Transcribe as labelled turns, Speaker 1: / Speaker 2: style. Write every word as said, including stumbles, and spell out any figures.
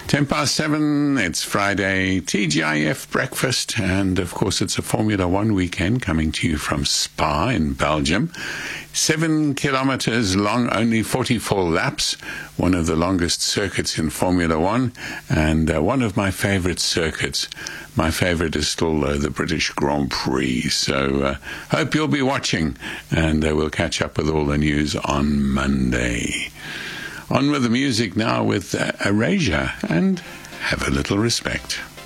Speaker 1: Ten past seven, it's Friday, T G I F breakfast, and of course it's a Formula One weekend coming to you from Spa in Belgium. Seven kilometers long, only forty-four laps, one of the longest circuits in Formula One, and uh, one of my favorite circuits. My favorite is still uh, the British Grand Prix, so uh, hope you'll be watching, and uh, we'll catch up with all the news on Monday. On with the music now with uh, Erasure, and have a little respect.